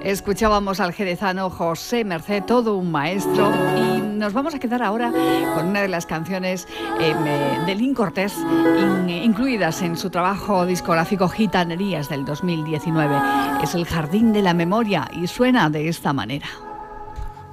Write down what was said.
Escuchábamos al jerezano José Mercé, todo un maestro, y nos vamos a quedar ahora con una de las canciones de Lin Cortés incluidas en su trabajo discográfico Gitanerías del 2019. Es El Jardín de la Memoria y suena de esta manera.